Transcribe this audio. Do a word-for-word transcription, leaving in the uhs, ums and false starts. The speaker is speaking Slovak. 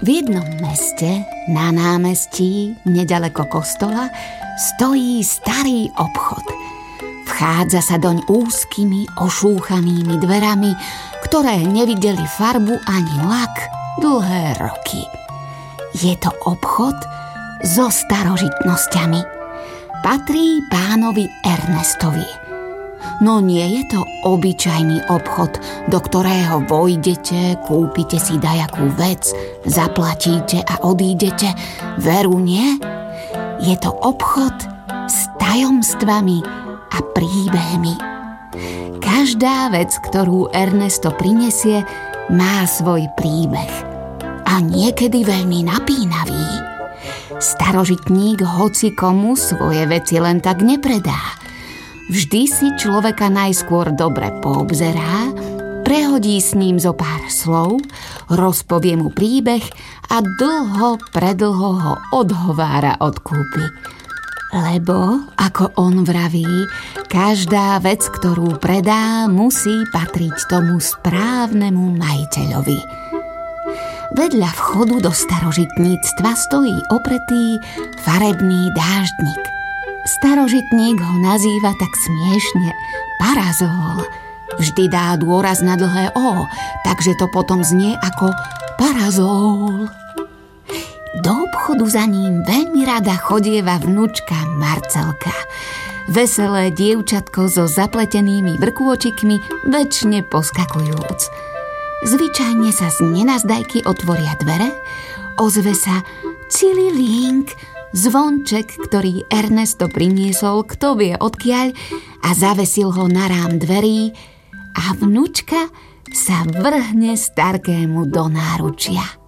V jednom meste, na námestí, nedaleko kostola, stojí starý obchod. Vchádza sa doň úzkymi, ošúchanými dverami, ktoré nevideli farbu ani lak dlhé roky. Je to obchod so starožitnosťami. Patrí pánovi Ernestovi. No nie je to obyčajný obchod, do ktorého vojdete, kúpite si dajakú vec, zaplatíte a odídete. Veru nie? Je to obchod s tajomstvami a príbehmi. Každá vec, ktorú Ernesto prinesie, má svoj príbeh. A niekedy veľmi napínavý. Starožitník hoci komu svoje veci len tak nepredá. Vždy si človeka najskôr dobre poobzerá, prehodí s ním zo pár slov, rozpovie mu príbeh a dlho, predlho ho odhovára od kúpy. Lebo, ako on vraví, každá vec, ktorú predá, musí patriť tomu správnemu majiteľovi. Vedľa vchodu do starožitníctva stojí opretý farebný dáždnik. Starožitník ho nazýva tak smiešne parazól. Vždy dá dôraz na dlhé O, takže to potom znie ako parazól. Do obchodu za ním veľmi rada chodieva vnučka Marcelka. Veselé dievčatko so zapletenými vrkôčikmi, večne poskakujúc. Zvyčajne sa z nenazdajky otvoria dvere, ozve sa cililink, zvonček, ktorý Ernesto priniesol, kto vie odkiaľ, a zavesil ho na rám dverí a vnučka sa vrhne starkému do náručia.